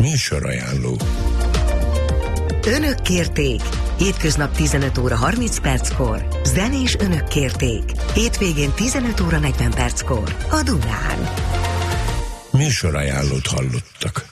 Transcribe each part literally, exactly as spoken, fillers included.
Műsorajánló. Önök kérték. Hétköznap tizenöt óra harminc perckor. Zenés Önök kérték. Hétvégén tizenöt óra negyven perckor. A Dunán. Műsorajánlót hallottak.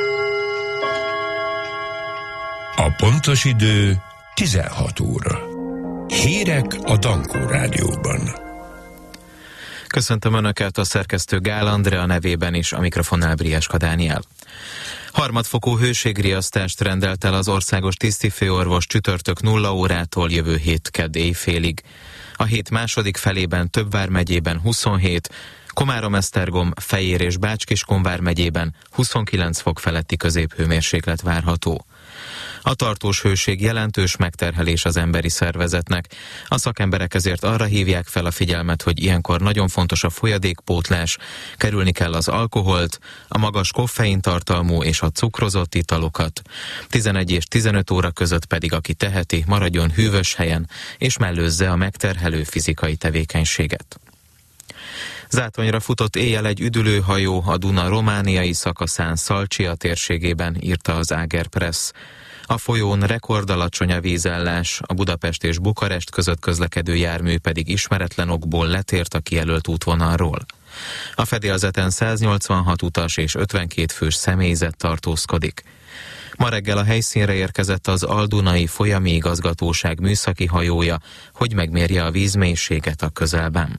A pontos idő tizenhat óra. Hírek a Dankó Rádióban. Köszöntöm Önöket, a szerkesztő Gál Andrea nevében is, a mikrofonnál Brieska Dániel. Harmadfokú hőségriasztást rendelt el az országos tisztifőorvos csütörtök nulla órától jövő hét kedd éjfélig. A hét második felében több vármegyében huszonhét, Komárom-Esztergom, Fejér és Bács-Kiskun vármegyében huszonkilenc fok feletti középhőmérséklet várható. A tartós hőség jelentős megterhelés az emberi szervezetnek. A szakemberek ezért arra hívják fel a figyelmet, hogy ilyenkor nagyon fontos a folyadékpótlás, kerülni kell az alkoholt, a magas koffeintartalmú és a cukrozott italokat. tizenegy és tizenöt óra között pedig, aki teheti, maradjon hűvös helyen, és mellőzze a megterhelő fizikai tevékenységet. Zátonyra futott éjjel egy üdülőhajó a Duna romániai szakaszán Szalcsia térségében, írta az Áger Press. A folyón rekordalacsony a vízállás, a Budapest és Bukarest között közlekedő jármű pedig ismeretlen okból letért a kijelölt útvonalról. A fedélzeten száznyolcvanhat utas és ötvenkét fős személyzet tartózkodik. Ma reggel a helyszínre érkezett az Al-Dunai Folyami Igazgatóság műszaki hajója, hogy megmérje a vízmélységet a közelben.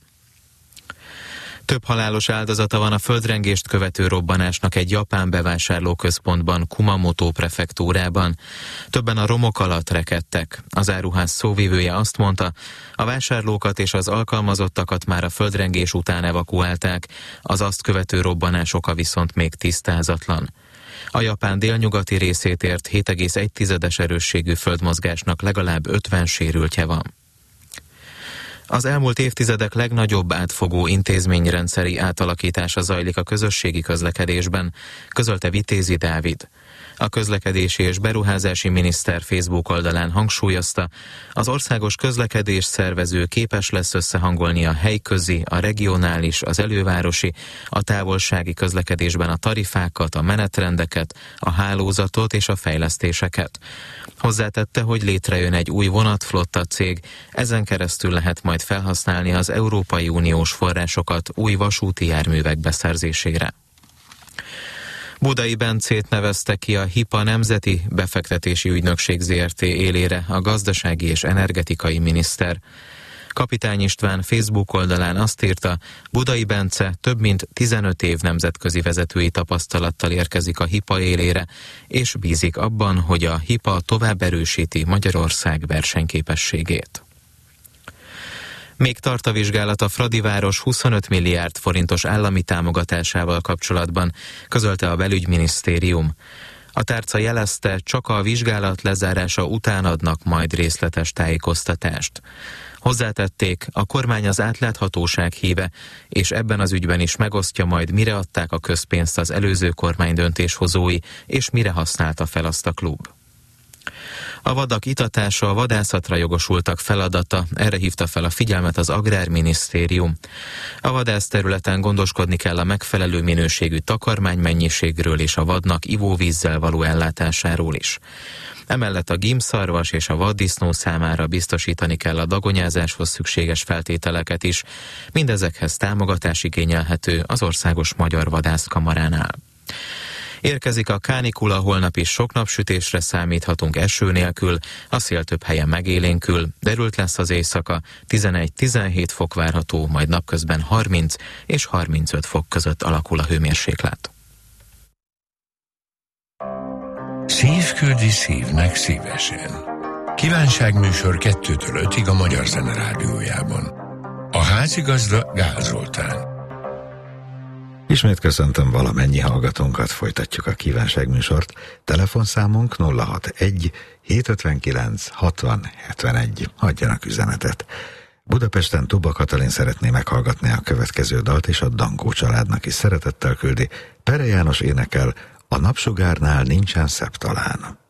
Több halálos áldozata van a földrengést követő robbanásnak egy japán bevásárlóközpontban, Kumamoto prefektúrában. Többen a romok alatt rekedtek. Az áruház szóvivője azt mondta, a vásárlókat és az alkalmazottakat már a földrengés után evakuálták, az azt követő robbanás oka viszont még tisztázatlan. A Japán délnyugati részét ért hét egész egy erősségű földmozgásnak legalább ötven sérültje van. Az elmúlt évtizedek legnagyobb átfogó intézményrendszeri átalakítása zajlik a közösségi közlekedésben, közölte Vitézi Dávid. A közlekedési és beruházási miniszter Facebook oldalán hangsúlyozta, az országos közlekedés szervező képes lesz összehangolni a helyközi, a regionális, az elővárosi, a távolsági közlekedésben a tarifákat, a menetrendeket, a hálózatot és a fejlesztéseket. Hozzátette, hogy létrejön egy új vonatflotta cég, ezen keresztül lehet majd felhasználni az Európai Uniós forrásokat új vasúti járművek beszerzésére. Budai Bencét nevezte ki a HIPA Nemzeti Befektetési Ügynökség zé er té élére a gazdasági és energetikai miniszter. Kapitány István Facebook oldalán azt írta, Budai Bence több mint tizenöt év nemzetközi vezetői tapasztalattal érkezik a HIPA élére, és bízik abban, hogy a HIPA tovább erősíti Magyarország versenyképességét. Még tart a vizsgálat a Fradiváros huszonöt milliárd forintos állami támogatásával kapcsolatban, közölte a belügyminisztérium. A tárca jelezte, csak a vizsgálat lezárása után adnak majd részletes tájékoztatást. Hozzátették, a kormány az átláthatóság híve, és ebben az ügyben is megosztja majd, mire adták a közpénzt az előző kormány döntéshozói, és mire használta fel azt a klub. A vadak itatása a vadászatra jogosultak feladata, erre hívta fel a figyelmet az Agrárminisztérium. A vadász területen gondoskodni kell a megfelelő minőségű takarmánymennyiségről és a vadnak ivóvízzel való ellátásáról is. Emellett a gímszarvas és a vaddisznó számára biztosítani kell a dagonyázáshoz szükséges feltételeket is, mindezekhez támogatás igényelhető az Országos Magyar Vadászkamaránál. Érkezik a kánikula, holnap is sok napsütésre számíthatunk eső nélkül, a szél több helyen megélénkül, derült lesz az éjszaka, tizenegy-tizenhét fok várható, majd napközben harminc és harmincöt fok között alakul a hőmérséklet. Szív küldi szívnek szívesen. Kívánságműsor kettőtől ötig a Magyar Zene Rádiójában. A házigazda Gál Zoltán. Ismét köszöntöm valamennyi hallgatónkat, folytatjuk a kívánságműsort. Telefonszámunk nulla hatvanegy hétszázötvenkilenc hatvan hetvenegy. Hagyjanak üzenetet. Budapesten Tuba Katalin szeretné meghallgatni a következő dalt, és a Dankó családnak is szeretettel küldi. Pere János énekel, a napsugárnál nincsen szebb talán.